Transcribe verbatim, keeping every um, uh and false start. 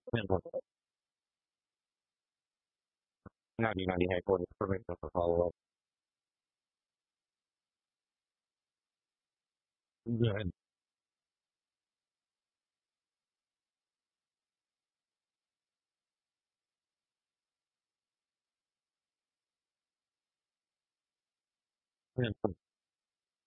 Mental. ninety ninety headquarters permit for follow up. Good. Mental.